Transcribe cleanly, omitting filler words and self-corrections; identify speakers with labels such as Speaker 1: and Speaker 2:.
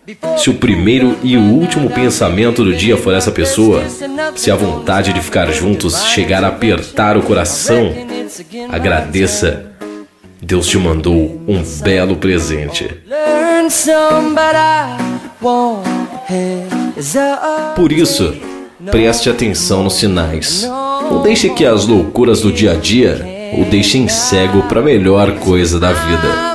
Speaker 1: Se o primeiro e o último pensamento do dia for essa pessoa, se a vontade de ficar juntos chegar a apertar o coração, agradeça. Deus te mandou um belo presente. Por isso, preste atenção nos sinais. Não deixe que as loucuras do dia a dia o deixem cego para a melhor coisa da vida.